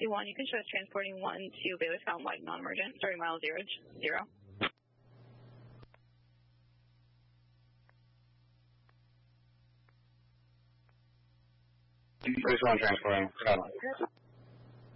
1, you can show us transporting 1 to Bailey's Fountain White, non-emergent, starting mile 0. Bailey's Fountain transporting.